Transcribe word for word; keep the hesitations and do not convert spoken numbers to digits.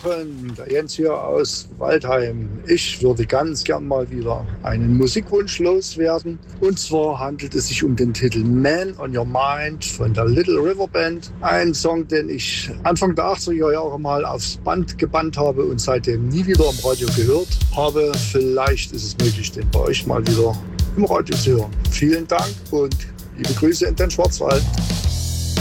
Jochen, der Jens hier aus Waldheim. Ich würde ganz gern mal wieder einen Musikwunsch loswerden. Und zwar handelt es sich um den Titel Man on Your Mind von der Little River Band. Ein Song, den ich Anfang der achtziger Jahre mal aufs Band gebannt habe und seitdem nie wieder im Radio gehört habe. Vielleicht ist es möglich, den bei euch mal wieder im Radio zu hören. Vielen Dank und liebe Grüße in den Schwarzwald.